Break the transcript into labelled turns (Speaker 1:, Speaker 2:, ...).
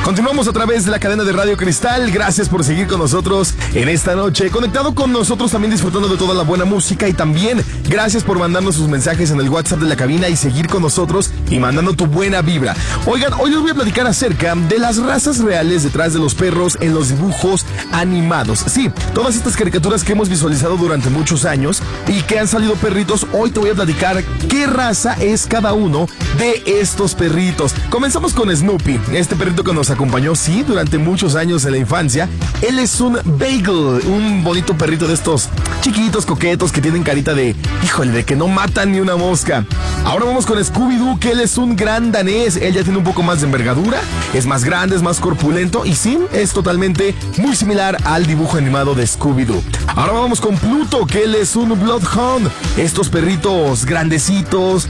Speaker 1: Continuamos a través de la cadena de Radio Cristal. Gracias por seguir con nosotros en esta noche. Conectado con nosotros, también disfrutando de toda la buena música. Y también gracias por mandarnos sus mensajes en el WhatsApp de la cabina y seguir con nosotros y mandando tu buena vibra. Oigan, hoy les voy a platicar acerca de las razas reales detrás de los perros en los dibujos animados. Sí, todas estas caricaturas que hemos visualizado durante muchos años y que han salido perritos, hoy te voy a platicar qué raza es cada uno de estos perritos. Comenzamos con Snoopy, este perrito que nos acompañó, sí, durante muchos años en la infancia. Él es un Beagle, un bonito perrito de estos chiquitos, coquetos, que tienen carita de, híjole, de que no matan ni una mosca. Ahora vamos con Scooby-Doo, que él es un gran danés. Él ya tiene un poco más de envergadura, es más grande, es más corpulento y sí, es totalmente muy similar al dibujo animado de Scooby-Doo. Ahora vamos con Pluto, que él es un Bloodhound. Estos perritos grandecitos,